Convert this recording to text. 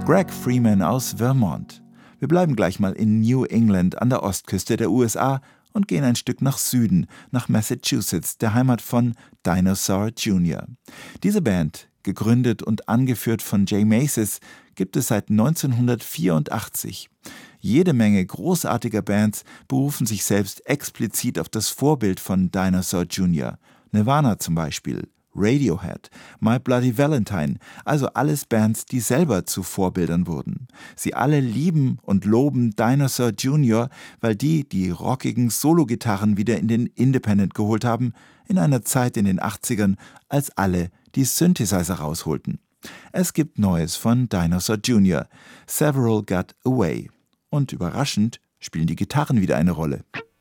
Greg Freeman aus Vermont. Wir bleiben gleich mal in New England an der Ostküste der USA und gehen ein Stück nach Süden, nach Massachusetts, der Heimat von Dinosaur Jr. Diese Band, gegründet und angeführt von Jay Macy's, gibt es seit 1984. Jede Menge großartiger Bands berufen sich selbst explizit auf das Vorbild von Dinosaur Jr. Nirvana zum Beispiel, Radiohead, My Bloody Valentine, also alles Bands, die selber zu Vorbildern wurden. Sie alle lieben und loben Dinosaur Jr., weil die rockigen Sologitarren wieder in den Independent geholt haben, in einer Zeit in den 80ern, als alle die Synthesizer rausholten. Es gibt Neues von Dinosaur Jr., Several Got Away. Und überraschend spielen die Gitarren wieder eine Rolle.